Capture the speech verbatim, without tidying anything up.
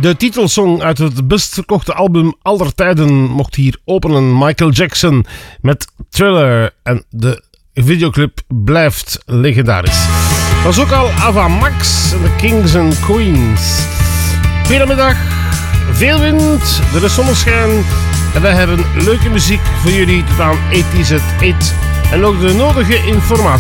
De titelsong uit het best verkochte album aller tijden mocht hier openen. Michael Jackson met Thriller. En de videoclip blijft legendarisch. Dat was ook al Ava Max en de Kings and Queens. Goedemiddag, veel wind, er is zonneschijn. En wij hebben leuke muziek voor jullie tot aan tachtig at acht. En ook de nodige informatie.